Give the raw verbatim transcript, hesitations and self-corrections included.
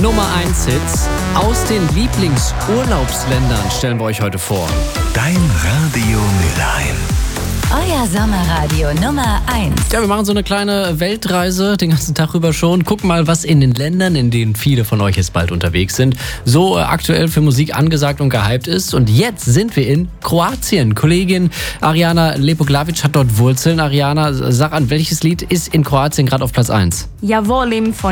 Nummer eins Hits aus den Lieblingsurlaubsländern stellen wir euch heute vor. Dein Radio Mülheim. Euer Sommerradio Nummer eins. Ja, wir machen so eine kleine Weltreise den ganzen Tag rüber schon. Gucken mal, was in den Ländern, in denen viele von euch jetzt bald unterwegs sind, so äh, aktuell für Musik angesagt und gehypt ist. Und jetzt sind wir in Kroatien. Kollegin Ariana Lepoglavic hat dort Wurzeln. Ariana, sag an, welches Lied ist in Kroatien gerade auf Platz eins? Ja volim von